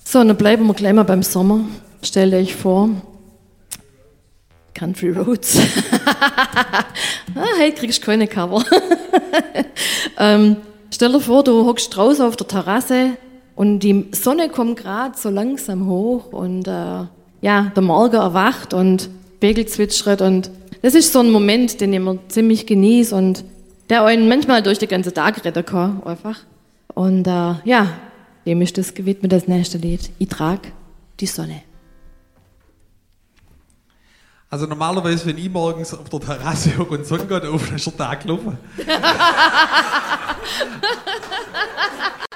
So, und dann bleiben wir gleich mal beim Sommer. Stell dir vor. Country Roads. Heute kriegst du keine Cover. Stell dir vor, du hockst draußen auf der Terrasse und die Sonne kommt gerade so langsam hoch und der Morgen erwacht und Vögel zwitschert und das ist so ein Moment, den ich immer ziemlich genieße und der einen manchmal durch den ganzen Tag retten kann, einfach. Und dem ist das gewidmet, das nächste Lied. Ich trag die Sonne. Also normalerweise, wenn ich morgens auf der Terrasse hocke und die Sonne geht auf, dann ist der Tag gelaufen.